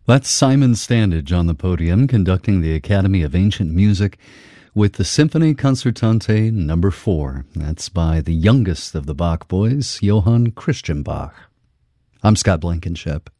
That's Simon Standage on the podium conducting the Academy of Ancient Music with the Symphony Concertante No. 4. That's by the youngest of the Bach boys, Johann Christian Bach. I'm Scott Blankenship.